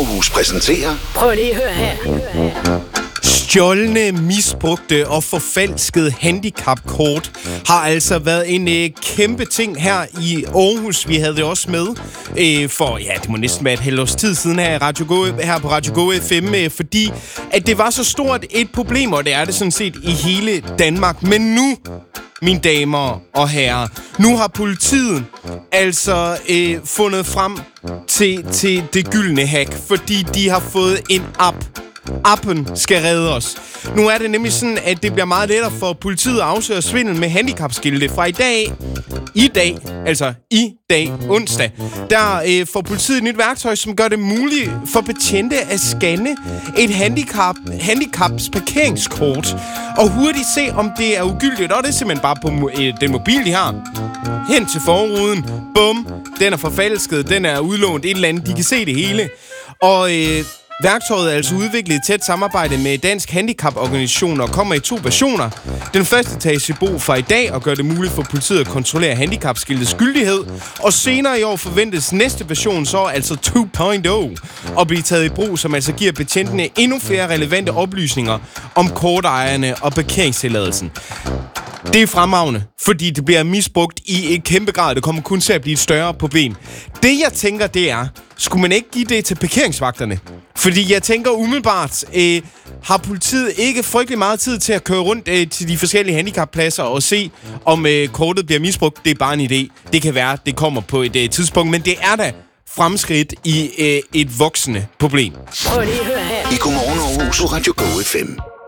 Aarhus præsenterer... Prøv lige at høre her. Stjålne, misbrugte og forfalskede handicapkort har altså været en kæmpe ting her i Aarhus. Vi havde det også med for, det må næsten være et halvt års tid siden her på Radio Go FM, fordi at det var så stort et problem, og det er det sådan set i hele Danmark. Men nu, mine damer og herrer, nu har politiet altså fundet frem til det gyldne hack, fordi de har fået en app. Appen skal redde os. Nu er det nemlig sådan, at det bliver meget lettere for politiet at afsløre svindel med handicapskilte. Fra i dag, onsdag, der får politiet et nyt værktøj, som gør det muligt for betjente at scanne et handicaps parkeringskort og hurtigt se, om det er ugyldigt. Og det er simpelthen bare på den mobil, de har. Hen til forruden. Bum. Den er forfalsket. Den er udlånt. Et eller andet. De kan se det hele. Og værktøjet er altså udviklet i tæt samarbejde med Dansk Handicaporganisation og kommer i 2 versioner. Den første tages i brug fra i dag og gør det muligt for politiet at kontrollere handicapskiltets gyldighed. Og senere i år forventes næste version så altså 2.0 at blive taget i brug, som altså giver betjentene endnu flere relevante oplysninger om kortejerne og parkeringstilladelsen. Det er fremragende, fordi det bliver misbrugt i en kæmpe grad. Det kommer kun til at blive et større problem. Det jeg tænker, det er, skulle man ikke give det til parkeringsvagterne? Fordi jeg tænker umiddelbart, har politiet ikke frygtelig meget tid til at køre rundt til de forskellige handicappladser og se, om kortet bliver misbrugt. Det er bare en idé. Det kan være, det kommer på et tidspunkt, men det er da fremskridt i et voksende problem. Prøv lige at høre her. I Godmorgen Aarhus på Radio Go FM.